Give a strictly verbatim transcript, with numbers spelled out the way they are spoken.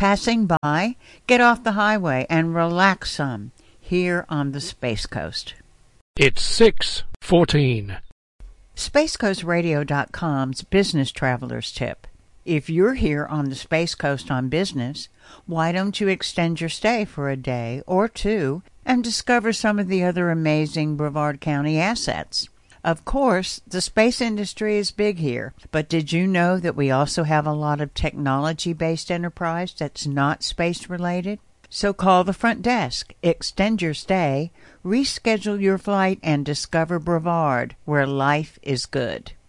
passing by, get off the highway and relax some here on the Space Coast. It's six fourteen. Space Coast Radio dot com's Business Traveler's Tip. If you're here on the Space Coast on business, why don't you extend your stay for a day or two and discover some of the other amazing Brevard County assets? Of course, the space industry is big here, but did you know that we also have a lot of technology-based enterprise that's not space-related? So call the front desk, extend your stay, reschedule your flight, and discover Brevard, where life is good.